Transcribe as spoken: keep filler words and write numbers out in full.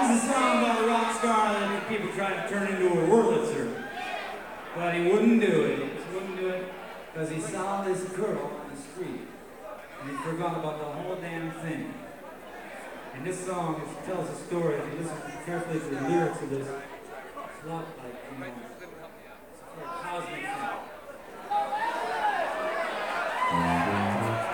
This is a song about a rock star that people tried to turn into a Wurlitzer. But he wouldn't do it. He just wouldn't do it because he saw this girl on the street. And he forgot about the whole damn thing. And this song is, tells a story. If you listen carefully to the lyrics of this, it's a lot like, you know,